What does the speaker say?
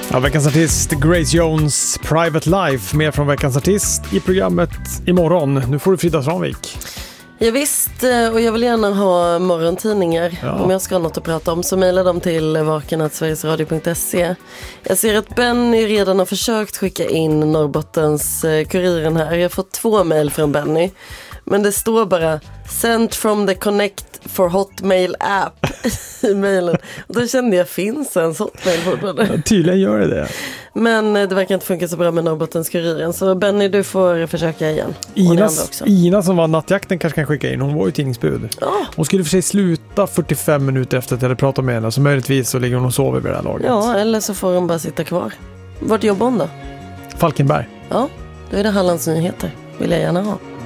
Ja, veckans artist Grace Jones, Private Life. Mer från veckans artist i programmet imorgon. Nu får du Frida Svanvik. Ja, visst, och jag vill gärna ha morgontidningar. Om jag ska ha något att prata om så mejla dem till vaken@sverigesradio.se. Jag ser att Benny redan har försökt skicka in Norrbottens Kuriren här. Jag har fått 2 mejl från Benny. Men det står bara sent from the Connect for Hotmail app i mejlen. Och då kände jag, finns en Hotmail fortfarande? Ja, tydligen gör det. Men det verkar inte funka så bra med Norrbottens Kuriren. Så Benny, du får försöka igen. Ina som var nattjakten kanske kan skicka in. Hon var ju tidningsbud. Hon skulle för sig sluta 45 minuter efter att jag hade pratat med henne. Så möjligtvis så ligger hon och sover vid det här laget. Ja, eller så får hon bara sitta kvar. Vart jobbar hon då? Falkenberg. Ja, då är det Hallands Nyheter. Vill jag gärna ha.